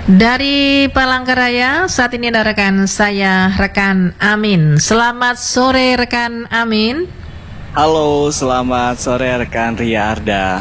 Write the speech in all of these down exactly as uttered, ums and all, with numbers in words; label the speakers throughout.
Speaker 1: Dari Palangkaraya, saat ini ada rekan saya, rekan Amin. Selamat sore rekan Amin.
Speaker 2: Halo, selamat sore rekan Ria Arda.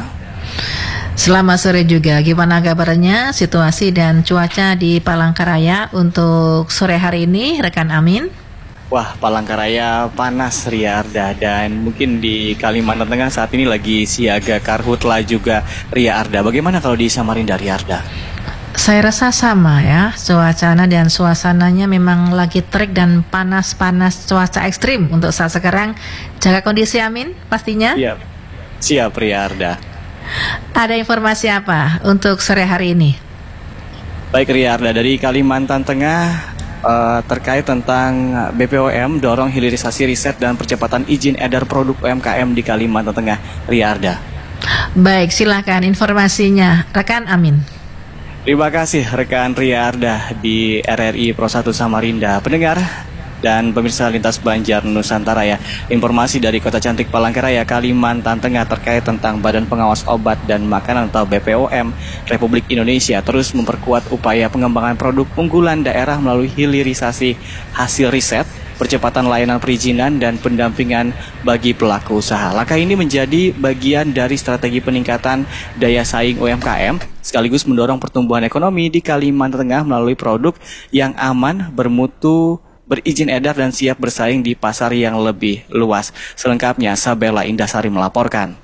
Speaker 1: Selamat sore juga, gimana kabarnya, situasi dan cuaca di Palangkaraya untuk sore hari ini rekan Amin?
Speaker 2: Wah, Palangkaraya panas Ria Arda, dan mungkin di Kalimantan Tengah saat ini lagi siaga karhutla juga Ria Arda. Bagaimana kalau di Samarinda Ria Arda?
Speaker 1: Saya rasa sama ya, cuacanya dan suasananya memang lagi terik dan panas-panas, cuaca ekstrim untuk saat sekarang. Jaga kondisi Amin pastinya.
Speaker 2: Siap, siap Ria Arda.
Speaker 1: Ada informasi apa untuk sore hari ini?
Speaker 2: Baik Ria Arda, dari Kalimantan Tengah uh, terkait tentang B P O M dorong hilirisasi riset dan percepatan izin edar produk U M K M di Kalimantan Tengah. Ria Arda.
Speaker 1: Baik, silakan informasinya rekan Amin.
Speaker 2: Terima kasih rekan Ria Arda di R R I Pro satu Samarinda. Pendengar dan pemirsa Lintas Banjar Nusantara ya, informasi dari Kota Cantik Palangkaraya, Kalimantan Tengah terkait tentang Badan Pengawas Obat dan Makanan atau B P O M Republik Indonesia terus memperkuat upaya pengembangan produk unggulan daerah melalui hilirisasi hasil riset, percepatan layanan perizinan dan pendampingan bagi pelaku usaha. Langkah ini menjadi bagian dari strategi peningkatan daya saing U M K M sekaligus mendorong pertumbuhan ekonomi di Kalimantan Tengah melalui produk yang aman, bermutu, berizin edar dan siap bersaing di pasar yang lebih luas. Selengkapnya Sabella Indasari melaporkan.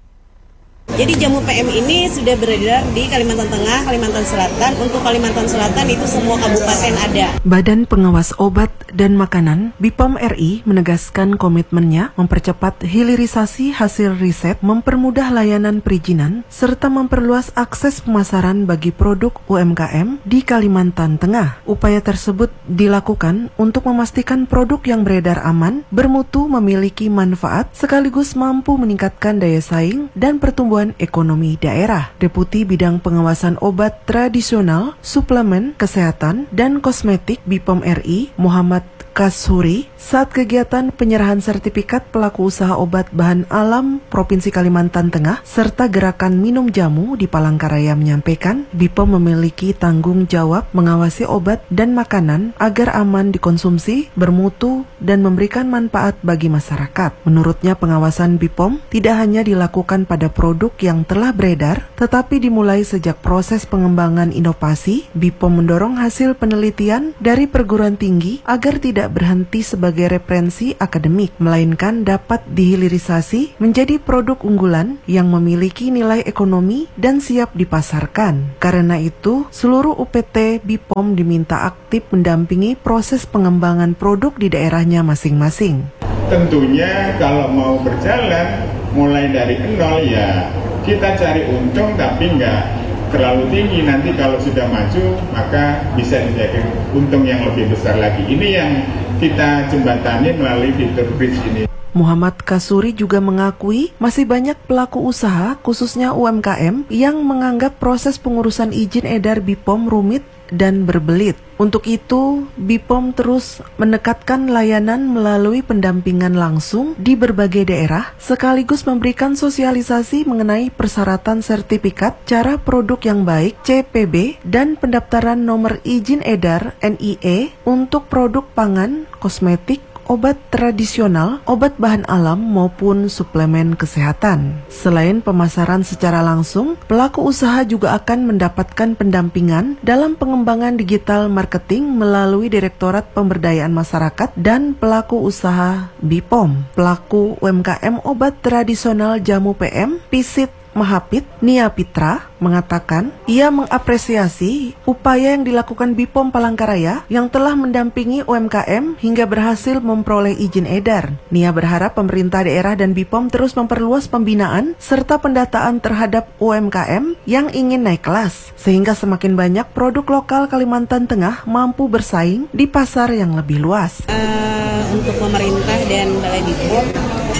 Speaker 3: Jadi jamu P M ini sudah beredar di Kalimantan Tengah, Kalimantan Selatan. Untuk Kalimantan Selatan itu semua kabupaten ada.
Speaker 4: Badan Pengawas Obat dan Makanan B P O M R I menegaskan komitmennya mempercepat hilirisasi hasil riset, mempermudah layanan perizinan, serta memperluas akses pemasaran bagi produk U M K M di Kalimantan Tengah. Upaya tersebut dilakukan untuk memastikan produk yang beredar aman, bermutu, memiliki manfaat, sekaligus mampu meningkatkan daya saing dan pertumbuhan ekonomi daerah. Deputi Bidang Pengawasan Obat Tradisional, Suplemen, Kesehatan, dan Kosmetik B P O M R I, Muhammad Kasuri, saat kegiatan penyerahan sertifikat pelaku usaha obat bahan alam Provinsi Kalimantan Tengah serta gerakan minum jamu di Palangkaraya menyampaikan, B P O M memiliki tanggung jawab mengawasi obat dan makanan agar aman dikonsumsi, bermutu, dan memberikan manfaat bagi masyarakat. Menurutnya, pengawasan B P O M tidak hanya dilakukan pada produk yang telah beredar, tetapi dimulai sejak proses pengembangan inovasi. B P O M mendorong hasil penelitian dari perguruan tinggi agar tidak berhenti sebagai referensi akademik, melainkan dapat dihilirisasi menjadi produk unggulan yang memiliki nilai ekonomi dan siap dipasarkan. Karena itu, seluruh U P T B P O M diminta aktif mendampingi proses pengembangan produk di daerahnya masing-masing.
Speaker 5: Tentunya kalau mau berjalan mulai dari nol ya kita cari untung tapi nggak terlalu tinggi. Nanti kalau sudah maju maka bisa menjadi untung yang lebih besar lagi. Ini yang kita jembatani melalui fitur bridge ini.
Speaker 4: Muhammad Kasuri juga mengakui masih banyak pelaku usaha, khususnya U M K M, yang menganggap proses pengurusan izin edar B P O M rumit dan berbelit. Untuk itu, B P O M terus mendekatkan layanan melalui pendampingan langsung di berbagai daerah, sekaligus memberikan sosialisasi mengenai persyaratan sertifikat, cara produk yang baik, C P B, dan pendaftaran nomor izin edar N I E untuk produk pangan, kosmetik, obat tradisional, obat bahan alam maupun suplemen kesehatan. Selain pemasaran secara langsung, pelaku usaha juga akan mendapatkan pendampingan dalam pengembangan digital marketing melalui Direktorat Pemberdayaan Masyarakat dan Pelaku Usaha B P O M. Pelaku U M K M obat tradisional jamu P M, Pisit Mahapit Nia Pitra mengatakan ia mengapresiasi upaya yang dilakukan B P O M Palangkaraya yang telah mendampingi U M K M hingga berhasil memperoleh izin edar. Nia berharap pemerintah daerah dan B P O M terus memperluas pembinaan serta pendataan terhadap U M K M yang ingin naik kelas, sehingga semakin banyak produk lokal Kalimantan Tengah mampu bersaing di pasar yang lebih luas.
Speaker 3: Uh, untuk pemerintah dan Balai B P O M,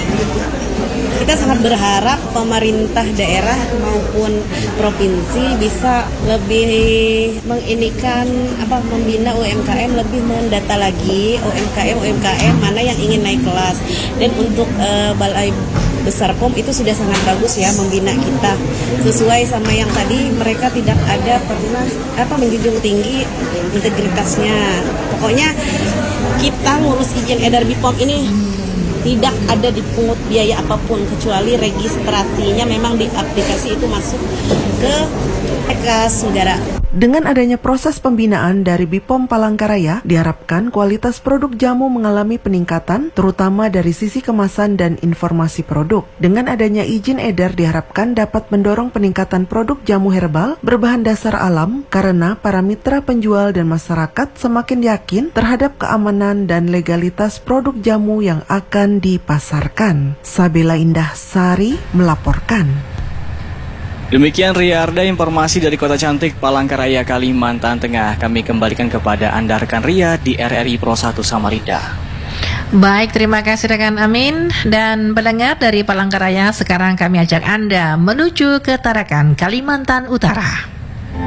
Speaker 3: kita sangat berharap pemerintah daerah maupun provinsi bisa lebih menginikan apa membina U M K M, lebih mendata lagi U M K M U M K M mana yang ingin naik kelas. Dan untuk uh, Balai besar P O M itu sudah sangat bagus ya membina kita. Sesuai sama yang tadi, mereka tidak ada pernah apa menjunjung tinggi integritasnya. Pokoknya kita ngurus izin edar B P O M ini tidak ada dipungut biaya apapun kecuali registrasinya memang di aplikasi itu masuk ke kas negara.
Speaker 4: Dengan adanya proses pembinaan dari B P O M Palangkaraya, diharapkan kualitas produk jamu mengalami peningkatan, terutama dari sisi kemasan dan informasi produk. Dengan adanya izin edar diharapkan dapat mendorong peningkatan produk jamu herbal berbahan dasar alam, karena para mitra penjual dan masyarakat semakin yakin terhadap keamanan dan legalitas produk jamu yang akan dipasarkan. Sabila Indah Sari melaporkan.
Speaker 2: Demikian Ria Arda, informasi dari Kota Cantik Palangkaraya, Kalimantan Tengah. Kami kembalikan kepada Anda rekan Ria di R R I Pro satu Samarinda.
Speaker 1: Baik, terima kasih rekan Amin. Dan pendengar dari Palangkaraya, sekarang kami ajak Anda menuju ke Tarakan, Kalimantan Utara.